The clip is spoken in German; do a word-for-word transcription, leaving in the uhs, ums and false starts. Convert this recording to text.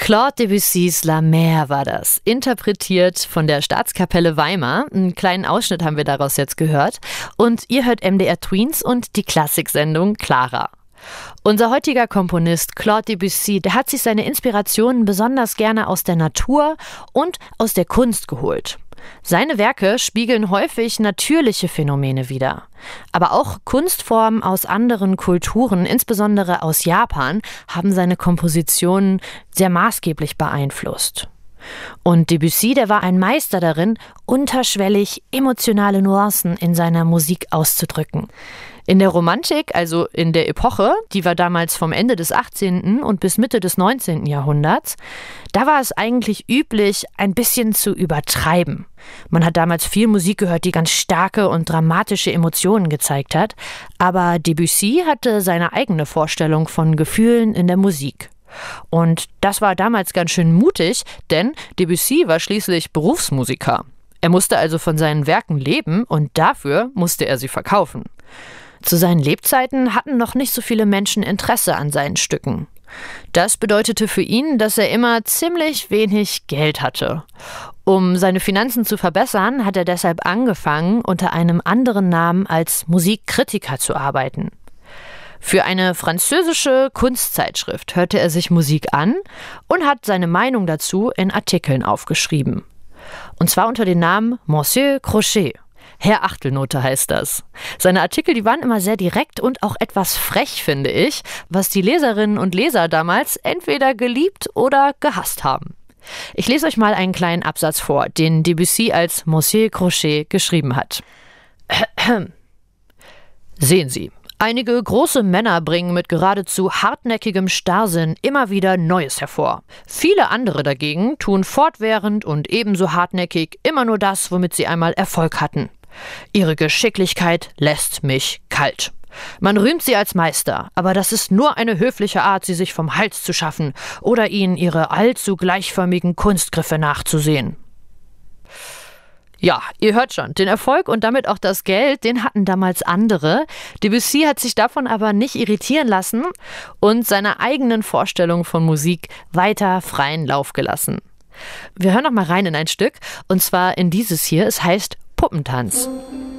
Claude Debussys La Mer war das, interpretiert von der Staatskapelle Weimar. Einen kleinen Ausschnitt haben wir daraus jetzt gehört. Und ihr hört M D R Tweens und die Klassiksendung Clara. Unser heutiger Komponist Claude Debussy, der hat sich seine Inspirationen besonders gerne aus der Natur und aus der Kunst geholt. Seine Werke spiegeln häufig natürliche Phänomene wider. Aber auch Kunstformen aus anderen Kulturen, insbesondere aus Japan, haben seine Kompositionen sehr maßgeblich beeinflusst. Und Debussy, der war ein Meister darin, unterschwellig emotionale Nuancen in seiner Musik auszudrücken. In der Romantik, also in der Epoche, die war damals vom Ende des achtzehnten und bis Mitte des neunzehnten Jahrhunderts, da war es eigentlich üblich, ein bisschen zu übertreiben. Man hat damals viel Musik gehört, die ganz starke und dramatische Emotionen gezeigt hat, aber Debussy hatte seine eigene Vorstellung von Gefühlen in der Musik. Und das war damals ganz schön mutig, denn Debussy war schließlich Berufsmusiker. Er musste also von seinen Werken leben und dafür musste er sie verkaufen. Zu seinen Lebzeiten hatten noch nicht so viele Menschen Interesse an seinen Stücken. Das bedeutete für ihn, dass er immer ziemlich wenig Geld hatte. Um seine Finanzen zu verbessern, hat er deshalb angefangen, unter einem anderen Namen als Musikkritiker zu arbeiten. Für eine französische Kunstzeitschrift hörte er sich Musik an und hat seine Meinung dazu in Artikeln aufgeschrieben. Und zwar unter dem Namen Monsieur Crochet. Herr Achtelnote heißt das. Seine Artikel, die waren immer sehr direkt und auch etwas frech, finde ich, was die Leserinnen und Leser damals entweder geliebt oder gehasst haben. Ich lese euch mal einen kleinen Absatz vor, den Debussy als Monsieur Crochet geschrieben hat. Sehen Sie, einige große Männer bringen mit geradezu hartnäckigem Starrsinn immer wieder Neues hervor. Viele andere dagegen tun fortwährend und ebenso hartnäckig immer nur das, womit sie einmal Erfolg hatten. Ihre Geschicklichkeit lässt mich kalt. Man rühmt sie als Meister, aber das ist nur eine höfliche Art, sie sich vom Hals zu schaffen oder ihnen ihre allzu gleichförmigen Kunstgriffe nachzusehen. Ja, ihr hört schon, den Erfolg und damit auch das Geld, den hatten damals andere. Debussy hat sich davon aber nicht irritieren lassen und seiner eigenen Vorstellung von Musik weiter freien Lauf gelassen. Wir hören noch mal rein in ein Stück, und zwar in dieses hier, es heißt Puppentanz.